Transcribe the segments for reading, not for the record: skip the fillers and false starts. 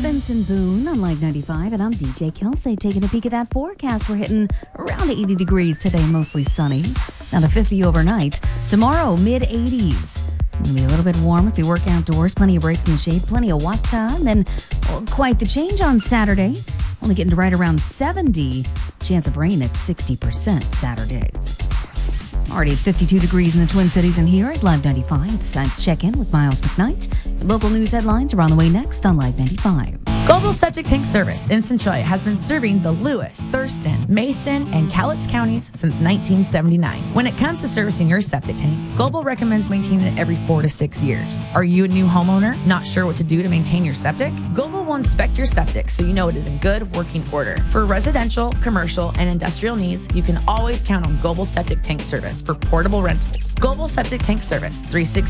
Benson Boone on Live 95, and I'm DJ Kelsey taking a peek at that forecast. We're hitting around 80 degrees today, mostly sunny. Down to 50 overnight. Tomorrow, mid-80s. Going to be a little bit warm if you work outdoors. Plenty of breaks in the shade, plenty of wata. And then quite the change on Saturday. Only getting to right around 70. Chance of rain at 60% Saturdays. Already at 52 degrees in the Twin Cities, and here at Live 95, it's time to check in with Miles McKnight. Local news headlines are on the way next on Live 95. Global Septic Tank Service in Centralia has been serving the Lewis, Thurston, Mason, and Cowlitz counties since 1979. When it comes to servicing your septic tank, Global recommends maintaining it every 4 to 6 years. Are you a new homeowner, not sure what to do to maintain your septic? Global will inspect your septic so you know it is in good working order. For residential, commercial, and industrial needs, you can always count on Global Septic Tank Service for portable rentals. Global Septic Tank Service,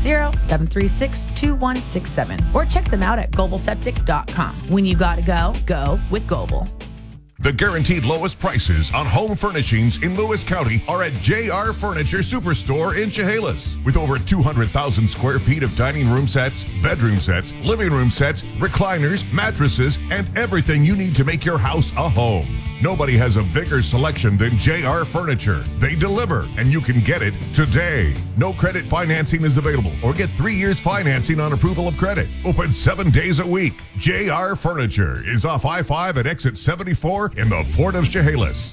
360-736-2167. Or check them out at globalseptic.com. When you gotta go with Global. The guaranteed lowest prices on home furnishings in Lewis County are at JR Furniture Superstore in Chehalis. With over 200,000 square feet of dining room sets, bedroom sets, living room sets, recliners, mattresses, and everything you need to make your house a home. Nobody has a bigger selection than JR Furniture. They deliver, and you can get it today. No credit financing is available, or get 3 years financing on approval of credit. Open 7 days a week. JR Furniture is off I-5 at exit 74 in the Port of Chehalis.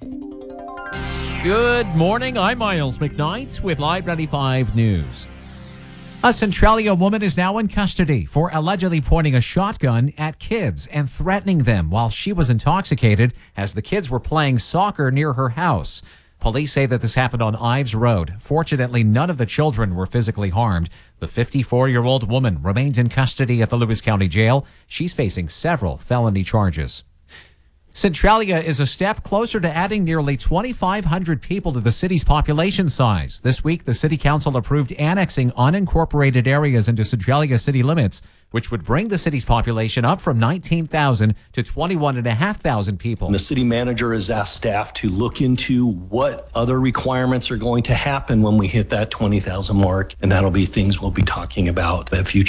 Good morning. I'm Miles McKnight with Live 95 News. A Centralia woman is now in custody for allegedly pointing a shotgun at kids and threatening them while she was intoxicated as the kids were playing soccer near her house. Police say that this happened on Ives Road. Fortunately, none of the children were physically harmed. The 54-year-old woman remains in custody at the Lewis County Jail. She's facing several felony charges. Centralia is a step closer to adding nearly 2,500 people to the city's population size. This week, the city council approved annexing unincorporated areas into Centralia city limits, which would bring the city's population up from 19,000 to 21,500 people. The city manager has asked staff to look into what other requirements are going to happen when we hit that 20,000 mark, and that'll be things we'll be talking about at future